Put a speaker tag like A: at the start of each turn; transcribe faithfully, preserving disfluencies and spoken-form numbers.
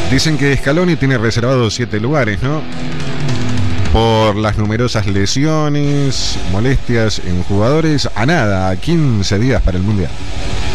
A: Dicen que Scaloni tiene reservados siete lugares, ¿no? Por las numerosas lesiones, molestias en jugadores. A nada, a quince días para el Mundial.